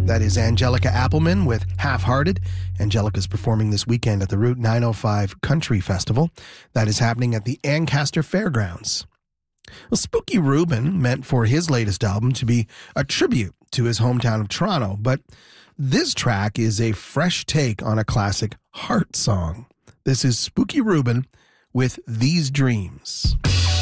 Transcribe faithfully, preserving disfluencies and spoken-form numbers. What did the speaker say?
That is Angelica Appleman with Half-Hearted. Angelica's performing this weekend at the Route nine oh five Country Festival. That is happening at the Ancaster Fairgrounds. Well, Spooky Rubin meant for his latest album to be a tribute to his hometown of Toronto, but this track is a fresh take on a classic heart song. This is Spooky Rubin with These Dreams.